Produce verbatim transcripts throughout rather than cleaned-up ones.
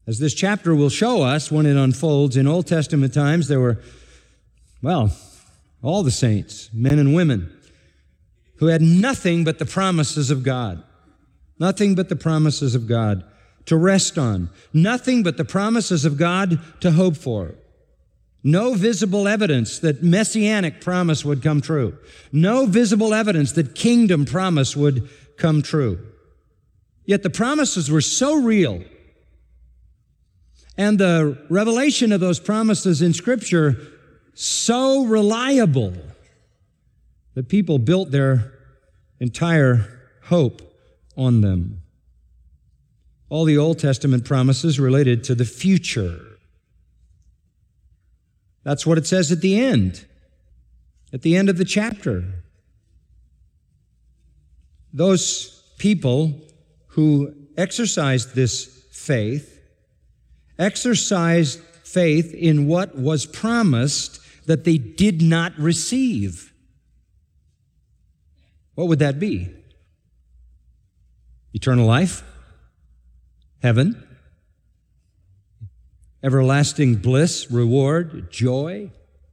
As this chapter will show us when it unfolds, in Old Testament times there were, well, all the saints, men and women, who had nothing but the promises of God. Nothing but the promises of God to rest on. Nothing but the promises of God to hope for. No visible evidence that messianic promise would come true. No visible evidence that kingdom promise would come true. Yet the promises were so real, and the revelation of those promises in Scripture so reliable, that people built their entire hope on them. All the Old Testament promises related to the future. That's what it says at the end, at the end of the chapter. Those people who exercised this faith, exercised faith in what was promised that they did not receive. What would that be? Eternal life? Heaven? Everlasting bliss, reward, joy?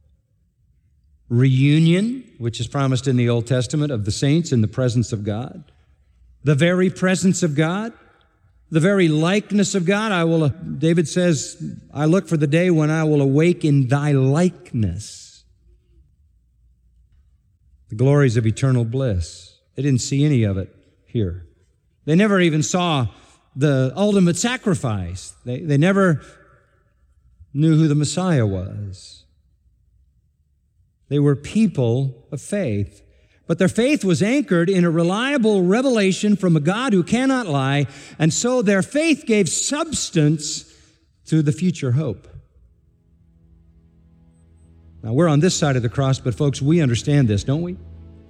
Reunion, which is promised in the Old Testament of the saints in the presence of God? The very presence of God? The very likeness of God? I will, David says, I look for the day when I will awake in thy likeness. The glories of eternal bliss. They didn't see any of it here. They never even saw the ultimate sacrifice. They, they never knew who the Messiah was. They were people of faith. But their faith was anchored in a reliable revelation from a God who cannot lie, and so their faith gave substance to the future hope. Now, we're on this side of the cross, but folks, we understand this, don't we?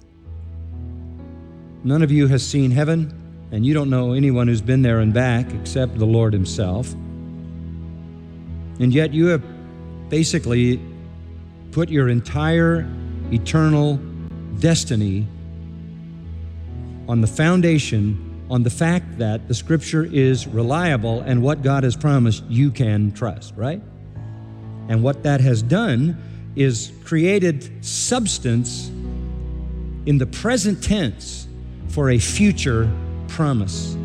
None of you has seen heaven, and you don't know anyone who's been there and back except the Lord Himself. And yet you have basically put your entire eternal destiny on the foundation, on the fact that the Scripture is reliable and what God has promised you can trust, right? And what that has done is created substance in the present tense for a future promise.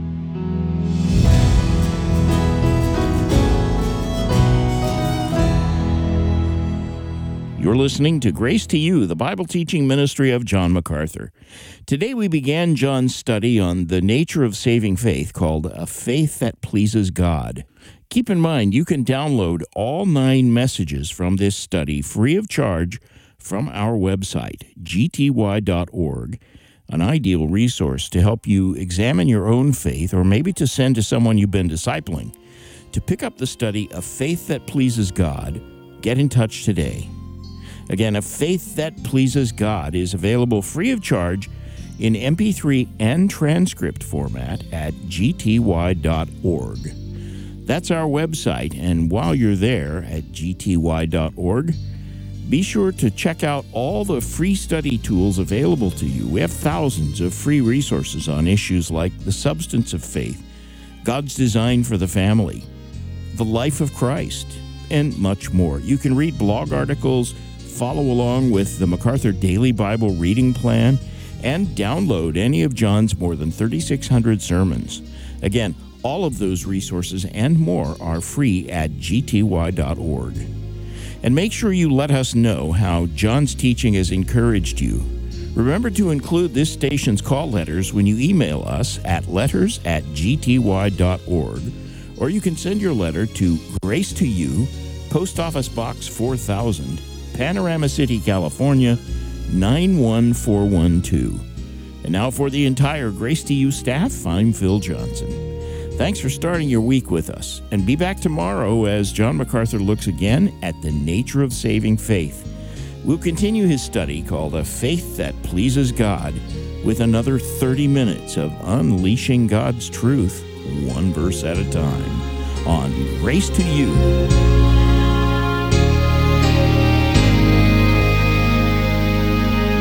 You're listening to Grace to You, the Bible teaching ministry of John MacArthur. Today we began John's study on the nature of saving faith called A Faith That Pleases God. Keep in mind, you can download all nine messages from this study free of charge from our website, g t y dot org, an ideal resource to help you examine your own faith or maybe to send to someone you've been discipling. To pick up the study A Faith That Pleases God, get in touch today. Again, A Faith That Pleases God is available free of charge in M P three and transcript format at g t y dot org. That's our website, and while you're there at g t y dot org, be sure to check out all the free study tools available to you. We have thousands of free resources on issues like the substance of faith, God's design for the family, the life of Christ, and much more. You can read blog articles, follow along with the MacArthur Daily Bible Reading Plan, and download any of John's more than thirty-six hundred sermons. Again, all of those resources and more are free at g t y dot org. And make sure you let us know how John's teaching has encouraged you. Remember to include this station's call letters when you email us at letters at g t y dot org, or you can send your letter to Grace to You, Post Office Box four thousand, Panorama City, California, nine one four one two. And now for the entire Grace to You staff, I'm Phil Johnson. Thanks for starting your week with us, and be back tomorrow as John MacArthur looks again at the nature of saving faith. We'll continue his study called A Faith That Pleases God with another thirty minutes of unleashing God's truth, one verse at a time, on Grace to You.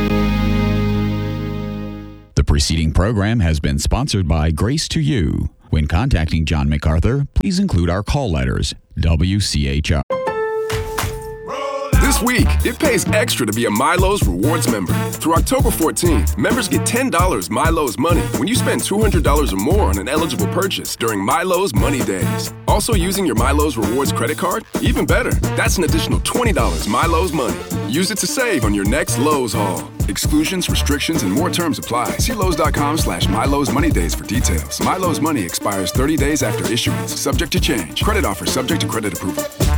The preceding program has been sponsored by Grace to You. When contacting John MacArthur, please include our call letters, W C H R. This week, it pays extra to be a Milo's Rewards member. Through October fourteenth, members get ten dollars Milo's Money when you spend two hundred dollars or more on an eligible purchase during Milo's Money Days. Also using your Milo's Rewards credit card? Even better, that's an additional twenty dollars Milo's Money. Use it to save on your next Lowe's haul. Exclusions, restrictions, and more terms apply. See Lowe's.com slash Milo's Money Days for details. Milo's Money expires thirty days after issuance, subject to change. Credit offer subject to credit approval.